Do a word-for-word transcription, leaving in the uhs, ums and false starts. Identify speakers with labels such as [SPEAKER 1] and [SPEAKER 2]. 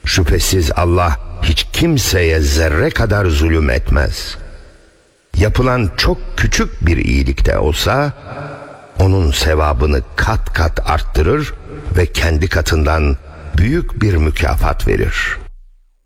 [SPEAKER 1] Şüphesiz Allah hiç kimseye zerre kadar zulüm etmez. Yapılan çok küçük bir iyilik de olsa onun sevabını kat kat arttırır ve kendi katından büyük bir mükafat verir.